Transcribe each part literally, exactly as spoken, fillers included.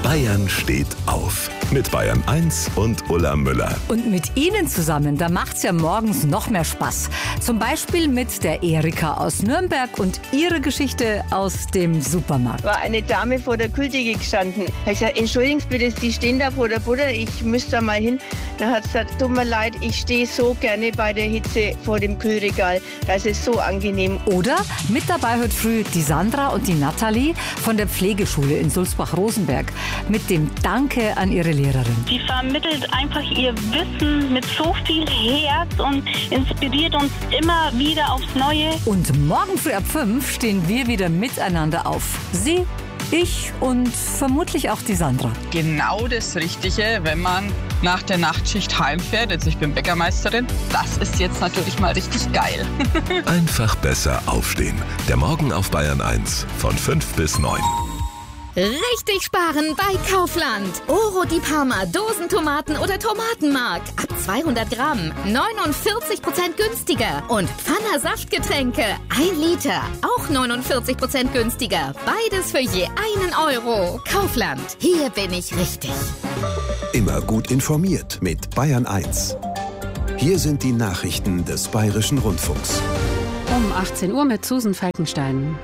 Bayern steht auf. Mit Bayern eins und Ulla Müller. Und mit Ihnen zusammen, da macht's ja morgens noch mehr Spaß. Zum Beispiel mit der Erika aus Nürnberg und ihre Geschichte aus dem Supermarkt. War eine Dame vor der Kühltheke gestanden. Da ich gesagt, entschuldigen Sie bitte, Sie stehen da vor der Butter, ich müsste da mal hin. Dann hat sie gesagt, tut mir leid, ich stehe so gerne bei der Hitze vor dem Kühlregal. Das ist so angenehm. Oder mit dabei heute früh die Sandra und die Nathalie von der Pflegeschule in Sulzbach-Rosenberg mit dem Danke an ihre Lehrerin. Sie vermittelt einfach ihr Wissen mit so viel Herz und inspiriert uns immer wieder aufs Neue. Und morgen früh ab fünf stehen wir wieder miteinander auf. Sie, ich und vermutlich auch die Sandra. Genau das Richtige, wenn man nach der Nachtschicht heimfährt. Also ich bin Bäckermeisterin. Das ist jetzt natürlich mal richtig geil. Einfach besser aufstehen. Der Morgen auf Bayern eins von fünf bis neun. Richtig sparen bei Kaufland. Oro di Parma, Dosentomaten oder Tomatenmark. Ab zweihundert Gramm, neunundvierzig Prozent günstiger. Und Pfanner Saftgetränke, ein Liter, auch neunundvierzig Prozent günstiger. Beides für je einen Euro. Kaufland, hier bin ich richtig. Immer gut informiert mit Bayern eins. Hier sind die Nachrichten des Bayerischen Rundfunks. Um achtzehn Uhr mit Susan Falkenstein.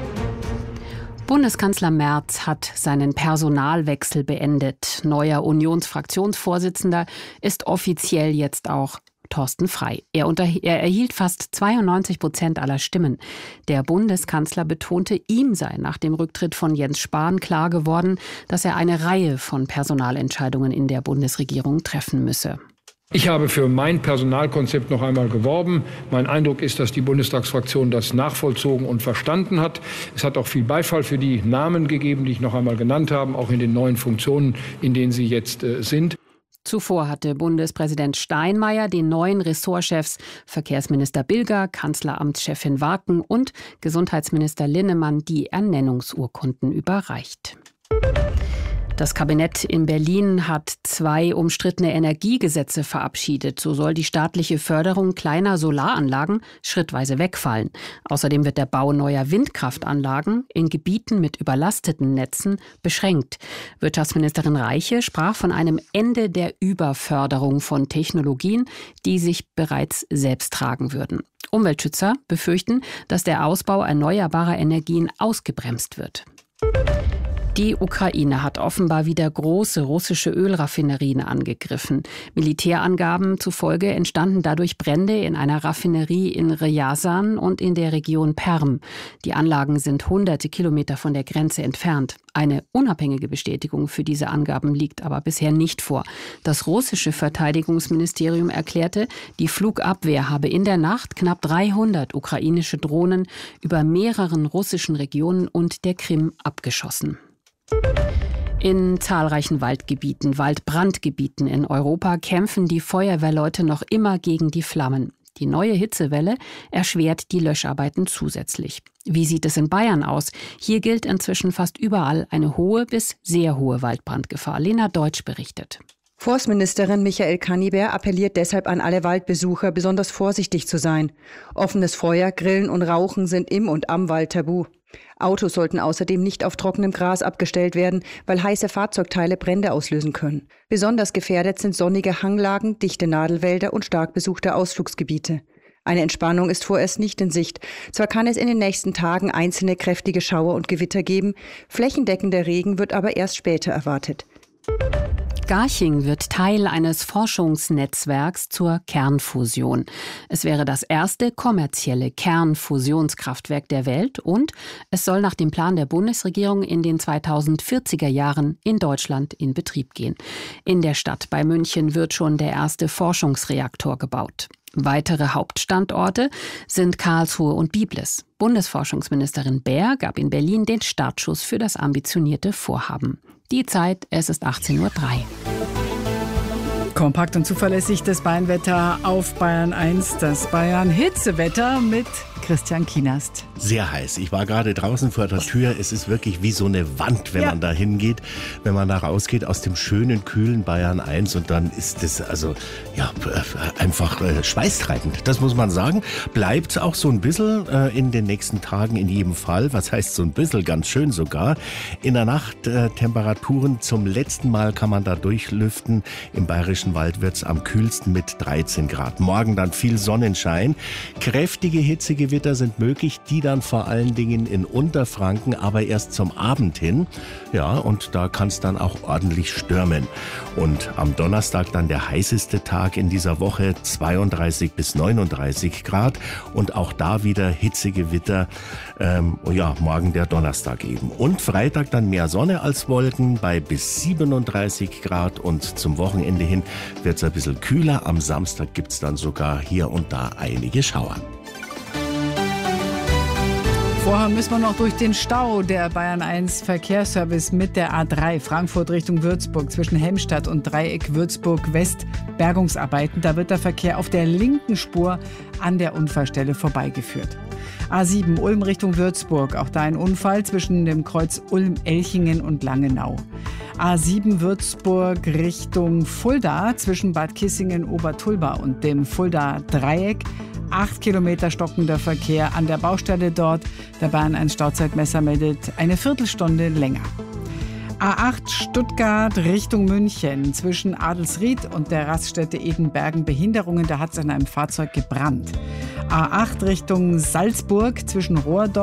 Bundeskanzler Merz hat seinen Personalwechsel beendet. Neuer Unionsfraktionsvorsitzender ist offiziell jetzt auch Thorsten Frey. Er, unter, er erhielt fast zweiundneunzig Prozent aller Stimmen. Der Bundeskanzler betonte, ihm sei nach dem Rücktritt von Jens Spahn klar geworden, dass er eine Reihe von Personalentscheidungen in der Bundesregierung treffen müsse. Ich habe für mein Personalkonzept noch einmal geworben. Mein Eindruck ist, dass die Bundestagsfraktion das nachvollzogen und verstanden hat. Es hat auch viel Beifall für die Namen gegeben, die ich noch einmal genannt habe, auch in den neuen Funktionen, in denen sie jetzt äh, sind. Zuvor hatte Bundespräsident Steinmeier den neuen Ressortchefs Verkehrsminister Bilger, Kanzleramtschefin Warken und Gesundheitsminister Linnemann die Ernennungsurkunden überreicht. Das Kabinett in Berlin hat zwei umstrittene Energiegesetze verabschiedet. So soll die staatliche Förderung kleiner Solaranlagen schrittweise wegfallen. Außerdem wird der Bau neuer Windkraftanlagen in Gebieten mit überlasteten Netzen beschränkt. Wirtschaftsministerin Reiche sprach von einem Ende der Überförderung von Technologien, die sich bereits selbst tragen würden. Umweltschützer befürchten, dass der Ausbau erneuerbarer Energien ausgebremst wird. Die Ukraine hat offenbar wieder große russische Ölraffinerien angegriffen. Militärangaben zufolge entstanden dadurch Brände in einer Raffinerie in Ryazan und in der Region Perm. Die Anlagen sind hunderte Kilometer von der Grenze entfernt. Eine unabhängige Bestätigung für diese Angaben liegt aber bisher nicht vor. Das russische Verteidigungsministerium erklärte, die Flugabwehr habe in der Nacht knapp dreihundert ukrainische Drohnen über mehreren russischen Regionen und der Krim abgeschossen. In zahlreichen Waldgebieten, Waldbrandgebieten in Europa kämpfen die Feuerwehrleute noch immer gegen die Flammen. Die neue Hitzewelle erschwert die Löscharbeiten zusätzlich. Wie sieht es in Bayern aus? Hier gilt inzwischen fast überall eine hohe bis sehr hohe Waldbrandgefahr. Lena Deutsch berichtet. Forstministerin Michael Kannibär appelliert deshalb an alle Waldbesucher, besonders vorsichtig zu sein. Offenes Feuer, Grillen und Rauchen sind im und am Wald tabu. Autos sollten außerdem nicht auf trockenem Gras abgestellt werden, weil heiße Fahrzeugteile Brände auslösen können. Besonders gefährdet sind sonnige Hanglagen, dichte Nadelwälder und stark besuchte Ausflugsgebiete. Eine Entspannung ist vorerst nicht in Sicht. Zwar kann es in den nächsten Tagen einzelne kräftige Schauer und Gewitter geben, flächendeckender Regen wird aber erst später erwartet. Garching wird Teil eines Forschungsnetzwerks zur Kernfusion. Es wäre das erste kommerzielle Kernfusionskraftwerk der Welt und es soll nach dem Plan der Bundesregierung in den zweitausendvierziger Jahren in Deutschland in Betrieb gehen. In der Stadt bei München wird schon der erste Forschungsreaktor gebaut. Weitere Hauptstandorte sind Karlsruhe und Biblis. Bundesforschungsministerin Baer gab in Berlin den Startschuss für das ambitionierte Vorhaben. Die Zeit, es ist achtzehn Uhr drei. Kompakt und zuverlässig das Bayernwetter auf Bayern eins. Das Bayern-Hitzewetter mit Christian Kienast. Sehr heiß. Ich war gerade draußen vor der Tür. Es ist wirklich wie so eine Wand, wenn ja. man da hingeht, wenn man da rausgeht aus dem schönen, kühlen Bayern eins. Und dann ist das also ja einfach äh, schweißtreibend. Das muss man sagen. Bleibt auch so ein bisschen äh, in den nächsten Tagen in jedem Fall. Was heißt so ein bisschen? Ganz schön sogar. In der Nacht äh, Temperaturen zum letzten Mal kann man da durchlüften. Im Bayerischen Wald wird es am kühlsten mit dreizehn Grad. Morgen dann viel Sonnenschein. Kräftige Hitzegewitter sind möglich, die dann vor allen Dingen in Unterfranken, aber erst zum Abend hin. Ja, und da kann es dann auch ordentlich stürmen. Und am Donnerstag dann der heißeste Tag in dieser Woche, zweiunddreißig bis neununddreißig Grad. Und auch da wieder Hitzegewitter. Ähm, ja, morgen der Donnerstag eben. Und Freitag dann mehr Sonne als Wolken bei bis siebenunddreißig Grad. Und zum Wochenende hin wird es ein bisschen kühler. Am Samstag gibt es dann sogar hier und da einige Schauer. Vorher müssen wir noch durch den Stau. Der Bayern eins Verkehrsservice mit der A drei Frankfurt Richtung Würzburg zwischen Helmstadt und Dreieck Würzburg West Bergungsarbeiten. Da wird der Verkehr auf der linken Spur an der Unfallstelle vorbeigeführt. A sieben Ulm Richtung Würzburg. Auch da ein Unfall zwischen dem Kreuz Ulm-Elchingen und Langenau. A sieben Würzburg Richtung Fulda zwischen Bad Kissingen-Obertulba und dem Fulda-Dreieck. Acht Kilometer stockender Verkehr an der Baustelle dort. Der Bayern eins Stauzeitmesser meldet eine Viertelstunde länger. A acht Stuttgart Richtung München zwischen Adelsried und der Raststätte Edenbergen Behinderungen. Da hat es an einem Fahrzeug gebrannt. A acht Richtung Salzburg zwischen Rohrdorf